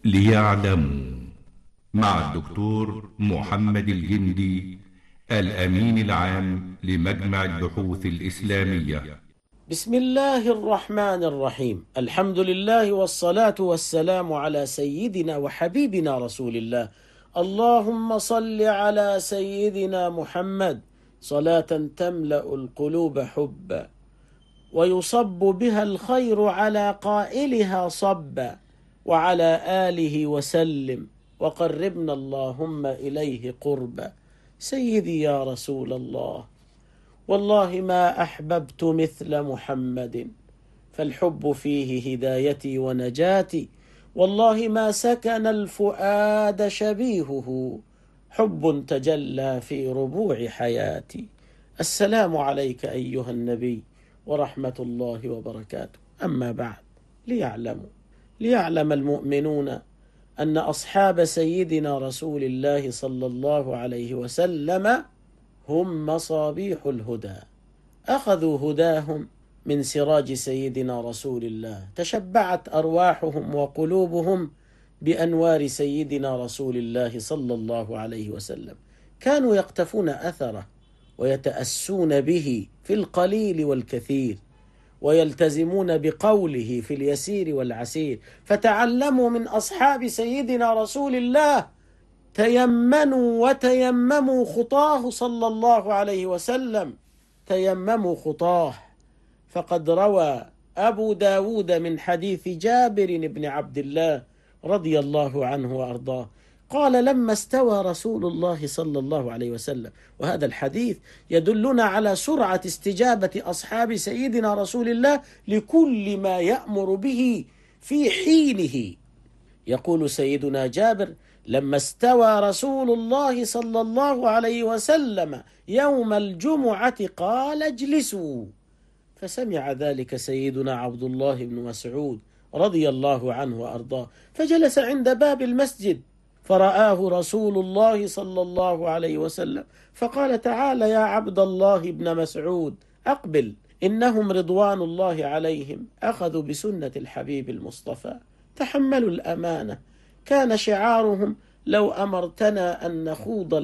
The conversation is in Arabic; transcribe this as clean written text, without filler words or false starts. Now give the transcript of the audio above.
ليعلموا مع الدكتور محمد الجندي الأمين العام لمجمع البحوث الإسلامية. بسم الله الرحمن الرحيم. الحمد لله والصلاة والسلام على سيدنا وحبيبنا رسول الله. اللهم صل على سيدنا محمد صلاة تملأ القلوب حبا ويصب بها الخير على قائلها صبا، وعلى آله وسلم، وقربنا اللهم إليه قربا. سيدي يا رسول الله، والله ما أحببت مثل محمد، فالحب فيه هدايتي ونجاتي. والله ما سكن الفؤاد شبيهه، حب تجلى في ربوع حياتي. السلام عليك أيها النبي ورحمة الله وبركاته. أما بعد، ليعلم المؤمنون أن أصحاب سيدنا رسول الله صلى الله عليه وسلم هم مصابيح الهدى، أخذوا هداهم من سراج سيدنا رسول الله، تشبعت أرواحهم وقلوبهم بأنوار سيدنا رسول الله صلى الله عليه وسلم. كانوا يقتفون أثره ويتأسون به في القليل والكثير، ويلتزمون بقوله في اليسير والعسير. فتعلموا من أصحاب سيدنا رسول الله، تيمنوا وتيمموا خطاه صلى الله عليه وسلم، تيمموا خطاه. فقد روى أبو داود من حديث جابر بن عبد الله رضي الله عنه وأرضاه قال: لما استوى رسول الله صلى الله عليه وسلم، وهذا الحديث يدلنا على سرعة استجابة أصحاب سيدنا رسول الله لكل ما يأمر به في حينه. يقول سيدنا جابر: لما استوى رسول الله صلى الله عليه وسلم يوم الجمعة قال: اجلسوا. فسمع ذلك سيدنا عبد الله بن مسعود رضي الله عنه وأرضاه، فجلس عند باب المسجد، فرآه رسول الله صلى الله عليه وسلم، فقال: تعال يا عبد الله بن مسعود، أقبل، إنهم رضوان الله عليهم أخذوا بسنة الحبيب المصطفى، تحملوا الأمانة. كان شعارهم: لو أمرتنا أن نخوض